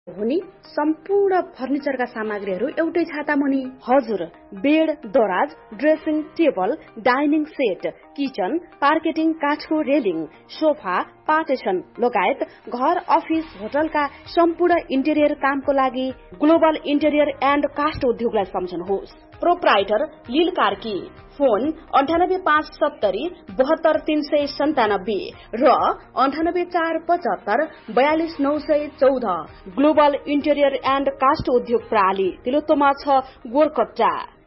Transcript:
हुने सम्पूर्ण फर्निचरका सामग्रीहरू एउटै छाता मुनि। हजुर, बेड, दराज, dressing table, dining set, kitchen, पार्केटिङ काठको रेलिङ, सोफा, पार्टिसन लगायत घर, अफिस, होटलका सम्पूर्ण इन्टेरियर कामको लागि ग्लोबल इन्टेरियर एन्ड कास्ट उद्योगलाई सम्झनुहोस्। प्रोप्राइटर लील कार्की, फोन 98570 72397 र 98475 42914। ग्लोबल इन्टेरियर एन्ड कास्ट उद्योग प्रणाली तिलोत्तमा 6 गोरकट्टा।